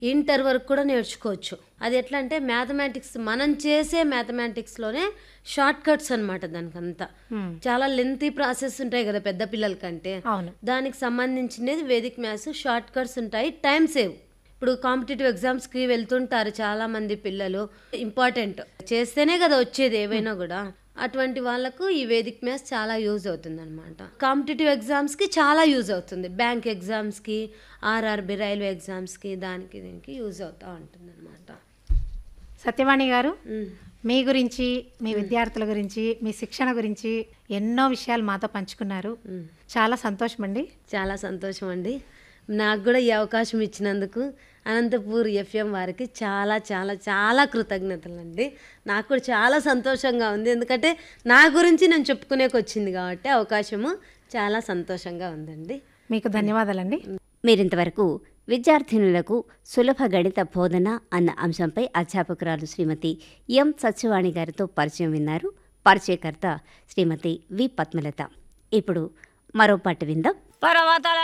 Inter వరకు కూడా నేర్చుకోవచ్చు. అది ఎట్లా అంటే మ్యాథమెటిక్స్, మనం చేసే మ్యాథమెటిక్స్లోనే షార్ట్ కట్స్ అనమాట. దానికంతా చాలా లెంతీ ప్రాసెస్ ఉంటాయి కదా పెద్ద పిల్లల కంటే. దానికి సంబంధించినది వేదిక్ మ్యాథ్స్. షార్ట్ కట్స్ ఉంటాయి, టైం సేవ్. ఇప్పుడు కాంపిటేటివ్ ఎగ్జామ్స్కి వెళ్తుంటారు చాలామంది పిల్లలు. ఇంపార్టెంట్ చేస్తేనే కదా వచ్చేది ఏవైనా కూడా. అటువంటి వాళ్ళకు ఈ వేదిక్ మ్యాథ్స్ చాలా యూజ్ అవుతుంది అనమాట. కాంపిటేటివ్ ఎగ్జామ్స్కి చాలా యూజ్ అవుతుంది. బ్యాంక్ ఎగ్జామ్స్కి, ఆర్ఆర్బి రైల్వే ఎగ్జామ్స్కి, దానికి దీనికి యూజ్ అవుతూ ఉంటుంది అనమాట. సత్యవాణి గారు, మీ గురించి, మీ విద్యార్థుల గురించి, మీ శిక్షణ గురించి ఎన్నో విషయాలు మాతో పంచుకున్నారు. చాలా సంతోషం అండి. చాలా సంతోషం అండి. నాకు కూడా ఈ అవకాశం ఇచ్చినందుకు అనంతపూర్ ఎఫ్ఎం వారికి చాలా చాలా చాలా కృతజ్ఞతలు అండి. నాకు కూడా చాలా సంతోషంగా ఉంది, ఎందుకంటే నా గురించి నేను చెప్పుకునేకి వచ్చింది కాబట్టి అవకాశము చాలా సంతోషంగా ఉందండి. మీకు ధన్యవాదాలండి. మీరింతవరకు విద్యార్థినులకు సులభ గణిత బోధన అన్న అంశంపై అధ్యాపకురాలు శ్రీమతి ఎం సత్యవాణి గారితో పరిచయం విన్నారు. పరిచయకర్త శ్రీమతి వి పద్మలత. ఇప్పుడు మరో పాట విందాం.